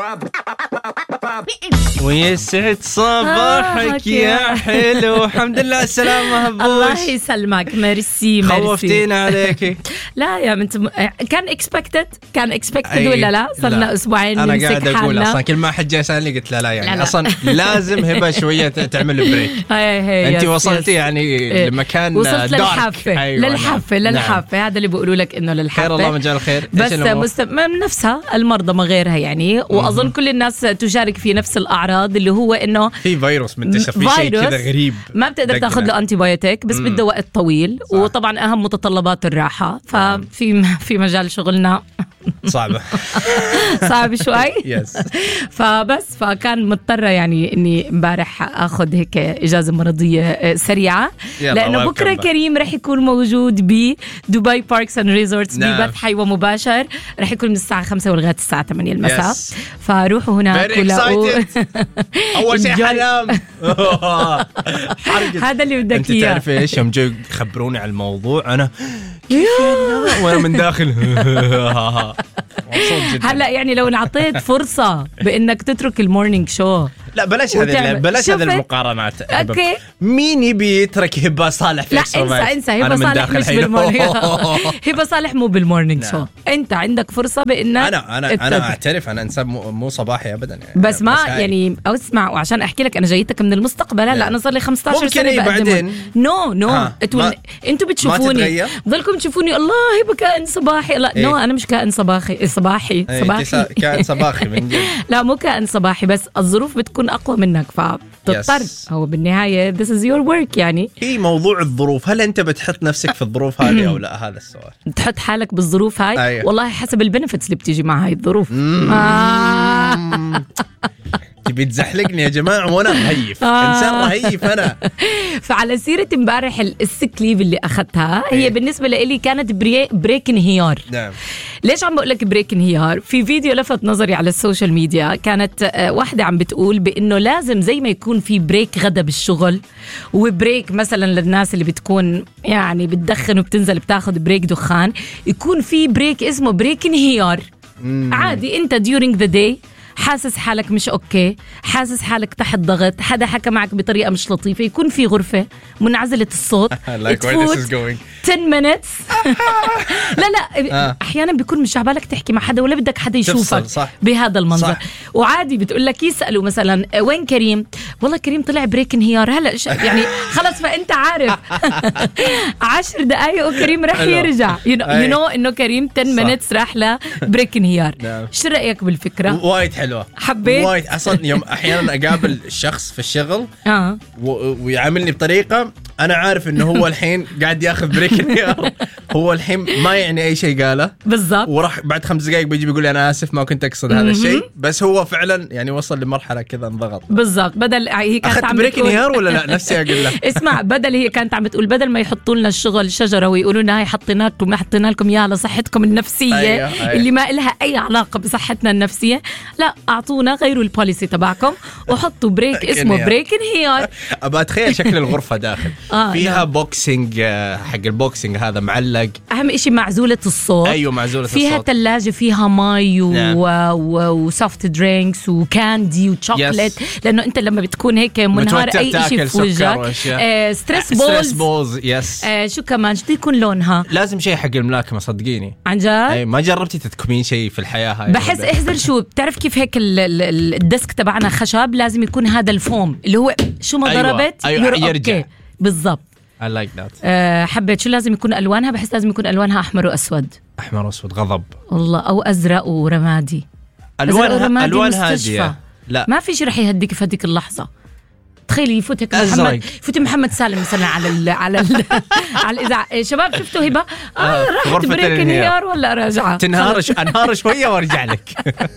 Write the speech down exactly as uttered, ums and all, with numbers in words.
ويسعد صباحك يا حلو. الحمد لله السلامة هبوش. الله يسلمك. ميرسي ميرسي. خوفتينا عليك. لا يا بنت م... كان اكسبكتد كان اكسبكتد أي... ولا لا؟ صرنا اسبوعين انا نمسك قاعد اقول حالنا. اصلا كل ما حد جاي يسالني قلت لا لا يعني لا لا. اصلا لازم هبه شويه تعمل بريك. هي هي انت يس وصلتي يس. يعني إيه. لمكان وصلت دارك. للحافه. أيوة للحافه نعم. للحافه نعم. هذا اللي بيقولوا لك انه للحافه. خير الله مجال الخير. بس مست... من نفسها المرضى ما غيرها يعني. واظن م- كل الناس تشارك في نفس الاعراض اللي هو انه في فيروس منتشر في شيء كذا غريب ما بتقدر تاخذ له انتي بايوتيك بس بده وقت طويل. صح. وطبعا اهم متطلبات الراحه ففي في مجال شغلنا صعبه صعب شوي. يس. فبس فكان مضطره يعني اني امبارح اخذ هيك اجازه مرضيه سريعه لانه بكره كريم رح يكون موجود بدبي باركس اند ريزورتس ببث حي ومباشر. رح يكون من الساعه خمسة ولغايه الساعه ثمانية المساء. yes. فروحوا هناك ولاقوا اول شيء حلام. هذا اللي بدك انت اياه. تعرف ايش يوم جو خبروني على الموضوع انا وانا من داخل هلا يعني لو انعطيت فرصه بانك تترك المورنينج شو. لا بلاش هذه بلاش هذه المقارنات. اوكي مين يبي يترك هبه صالح في لا انسى انسى هبه صالح مش بالمورنينج. هبه صالح مو بالمورنينج شو. انت عندك فرصه بانك انا انا التدرك. انا اعترف انا انسان مو, مو صباحي ابدا يعني. بس ما بس يعني اسمع وعشان احكي لك انا جايتك من المستقبل. لا انا صار لي خمسة عشر سنه بعدين نو نو انتوا بتشوفوني ضلكم تشوفوني الله هبه كائن صباحي. لا نو انا مش كائن صباحي صباحي صباحي كائن صباحي من جد. لا مو كائن صباحي بس الظروف بتكون اقوى منك فبتضطر. هو بالنهايه this is your work يعني. في موضوع الظروف هل انت بتحط نفسك في الظروف هذه او لا؟ هذا السؤال. تحط حالك بالظروف هاي. أيوة. والله حسب البنفتس اللي بتيجي مع هاي الظروف. آه. تبي تزحلقني يا جماعه وانا رهيف. آه. انسان رهيف انا. فعلى سيره امبارح السيك ليف اللي اخذتها هي أيه. بالنسبه لي كانت بري... بريك انهيار. نعم. ليش عم بقول لك بريك انهيار؟ في فيديو لفت نظري على السوشيال ميديا كانت واحدة عم بتقول بانه لازم زي ما يكون في بريك غدا بالشغل وبريك مثلا للناس اللي بتكون يعني بتدخن وبتنزل بتاخذ بريك دخان يكون في بريك اسمه بريك انهيار. مم. عادي انت during the day حاسس حالك مش أوكي، حاسس حالك تحت ضغط، حدا حكى معك بطريقة مش لطيفة، يكون في غرفة منعزلة الصوت تفوت عشر minutes. لا لا أحيانا بيكون مش عبالك تحكي مع حدا ولا بدك حدا يشوفك بهذا المنظر. صح. وعادي بتقول لك يسألوا مثلا وين كريم؟ والله كريم طلع بريك انهيار هلا يعني خلص فأنت عارف عشر دقايق وكريم رح يرجع you know, you know إنه كريم عشر minutes راح له بريك انهيار. شو رأيك بالفكرة؟ وايد حلوة. حبيت وايد اصلا يوم احيانا اقابل شخص في الشغل اه ويعاملني بطريقه انا عارف انه هو الحين قاعد ياخذ بريك انهيار. هو الحين ما يعني اي شيء قاله بالضبط وراح بعد خمس دقائق بيجي بيقول لي انا اسف ما كنت اقصد هذا الشيء بس هو فعلا يعني وصل لمرحله كذا انضغط. بالضبط بدل هي كانت عم بريك انهيار ولا لا نفسي اقول له اسمع بدل هي كانت عم بتقول بدل ما يحطوا لنا الشغل شجره ويقولوا لنا هي حطينا لكم حطينا لكم اياها لصحتكم النفسيه. أيوة أيوة. اللي ما لها اي علاقه بصحتنا النفسيه. لا اعطونا غيروا البوليسي تبعكم وحطوا بريك اسمه بريك انهيار. ابى اتخيل شكل الغرفه داخل آه فيها بوكسينج حق البوكسينج هذا معلق. اهم شيء معزوله الصوت. ايوه معزوله فيها الصوت. فيها ثلاجه فيها ماي وسوفت درينكس وكاندي وشوكليت لانه انت لما بتكون هيك منهار اي شيء في وجهك آه ستريس بولز ستريس بولز يس آه شو كمان شو يكون لونها لازم شيء حق الملاكمه صدقيني عن جد. اي ما جربتي تتكمين شيء في الحياه هاي؟ بحس احذر شو بتعرف كيف هيك الديسك تبعنا خشب لازم يكون هذا الفوم اللي هو شو ما ضربت أيوة. أيوة. يرجع بالضبط. I like that. أه حبيت شو لازم يكون ألوانها. بحس لازم يكون ألوانها أحمر وأسود. أحمر وأسود غضب والله أو أزرق ورمادي. ألوانها ألوان هادية. لا ما في شيء رح يهديك في هديك اللحظة. تخيلي يفوت هيك محمد يفوت محمد سالم مثلا على ال على ال على الإذاعة. شباب شفتوا هبة آه رحت بريك انهيار ولا راجعة تنهار انهار شوية وارجع لك.